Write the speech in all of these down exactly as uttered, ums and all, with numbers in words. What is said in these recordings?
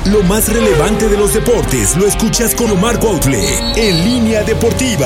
Lo más relevante de los deportes lo escuchas con Omar Cuautle en Línea Deportiva.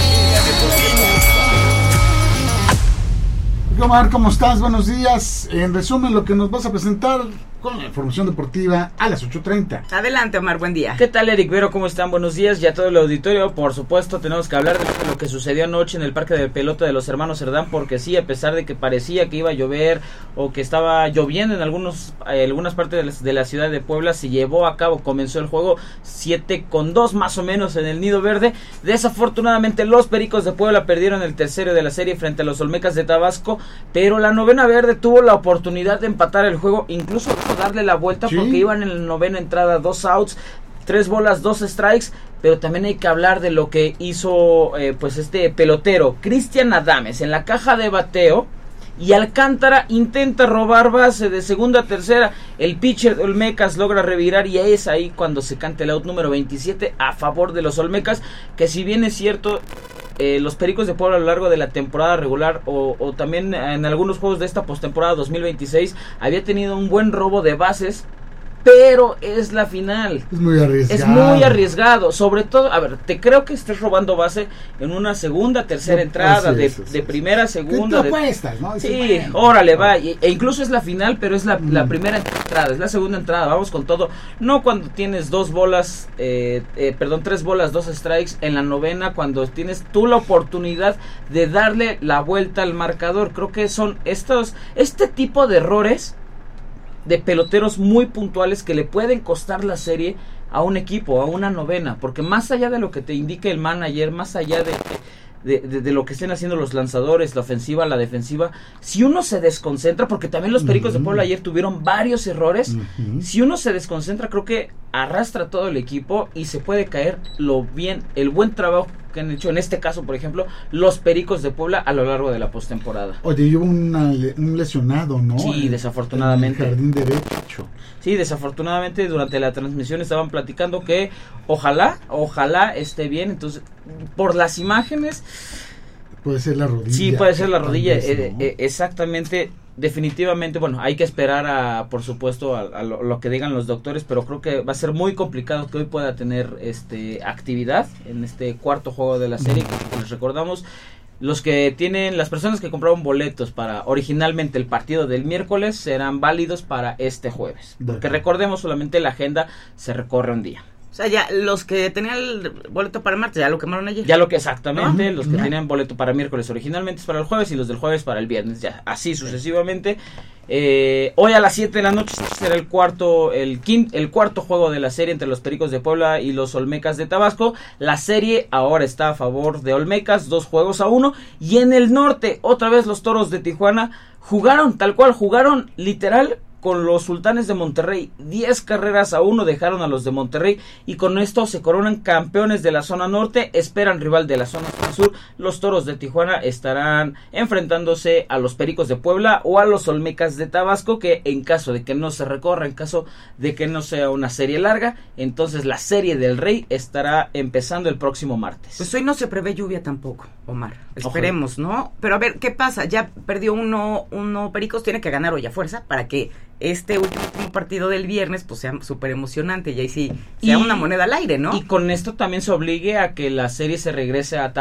Omar, ¿cómo estás? Buenos días. En resumen, lo que nos vas a presentar con la información deportiva a las ocho treinta. Adelante, Omar, buen día. ¿Qué tal, Eric Vero? ¿Cómo están? Buenos días. Ya todo el auditorio, por supuesto, tenemos que hablar de lo que sucedió anoche en el Parque de Pelota de los Hermanos Cerdán, porque sí, a pesar de que parecía que iba a llover o que estaba lloviendo en algunos eh, algunas partes de la, de la ciudad de Puebla, se llevó a cabo, comenzó el juego siete con dos más o menos en el Nido Verde. Desafortunadamente, los Pericos de Puebla perdieron el tercero de la serie frente a los Olmecas de Tabasco, pero la Novena Verde tuvo la oportunidad de empatar el juego, incluso darle la vuelta, ¿sí? Porque iban en la novena entrada, dos outs, tres bolas, dos strikes, pero también hay que hablar de lo que hizo eh, pues este pelotero, Cristian Adames, en la caja de bateo, y Alcántara intenta robar base de segunda a tercera, el pitcher de Olmecas logra revirar y es ahí cuando se canta el out número veintisiete a favor de los Olmecas, que si bien es cierto, Eh, los Pericos de Puebla a lo largo de la temporada regular o, o también en algunos juegos de esta postemporada dos mil veintiséis había tenido un buen robo de bases, pero es la final. Es muy arriesgado. Es muy arriesgado, sobre todo, a ver, te creo que estés robando base en una segunda, tercera no, entrada, de, eso, de sí, primera, segunda. Te apuestas, ¿no? Sí, bueno, órale, va, e, e incluso es la final, pero es la, mm. la primera entrada, es la segunda entrada, vamos con todo. No cuando tienes dos bolas, eh, eh, perdón, tres bolas, dos strikes en la novena, cuando tienes tú la oportunidad de darle la vuelta al marcador. Creo que son estos, este tipo de errores de peloteros muy puntuales que le pueden costar la serie a un equipo, a una novena, porque más allá de lo que te indique el manager, más allá de, de, de, de lo que estén haciendo los lanzadores, la ofensiva, la defensiva, si uno se desconcentra, porque también los Pericos uh-huh. de Puebla ayer tuvieron varios errores, uh-huh. si uno se desconcentra, creo que arrastra todo el equipo y se puede caer lo bien, el buen trabajo que han hecho, en este caso, por ejemplo, los Pericos de Puebla a lo largo de la postemporada. Oye, hubo una, un lesionado, ¿no? Sí, desafortunadamente. En el jardín derecho. Sí, desafortunadamente durante la transmisión estaban platicando que ojalá, ojalá esté bien, entonces, por las imágenes... Puede ser la rodilla. Sí, puede ser la rodilla, vez, eh, ¿no? eh, exactamente. Definitivamente, bueno, hay que esperar a, por supuesto, a, a lo, lo que digan los doctores, pero creo que va a ser muy complicado que hoy pueda tener este actividad en este cuarto juego de la serie, que les recordamos, los que tienen, las personas que compraron boletos para originalmente el partido del miércoles serán válidos para este jueves, porque recordemos, solamente la agenda se recorre un día. O sea, ya los que tenían el boleto para el martes, ya lo quemaron ayer. Ya lo que exactamente, ¿no? Los que tenían boleto para miércoles originalmente es para el jueves y los del jueves para el viernes, ya, así sucesivamente. Eh, hoy a las siete de la noche será el cuarto, el quinto, el cuarto juego de la serie entre los Pericos de Puebla y los Olmecas de Tabasco. La serie ahora está a favor de Olmecas, dos juegos a uno. Y en el norte, otra vez los Toros de Tijuana jugaron, tal cual, jugaron literal con los Sultanes de Monterrey, diez carreras a uno dejaron a los de Monterrey y con esto se coronan campeones de la zona norte, esperan rival de la zona sur. Los Toros de Tijuana estarán enfrentándose a los Pericos de Puebla o a los Olmecas de Tabasco, que en caso de que no se recorra, en caso de que no sea una serie larga, entonces la serie del Rey estará empezando el próximo martes. Pues hoy no se prevé lluvia tampoco, Omar, esperemos, Ojalá. ¿no? Pero a ver, ¿qué pasa? Ya perdió uno, uno Pericos, tiene que ganar hoy a fuerza para que este último partido del viernes pues sea súper emocionante y ahí sí sea y, una moneda al aire, ¿no? Y con esto también se obligue a que la serie se regrese a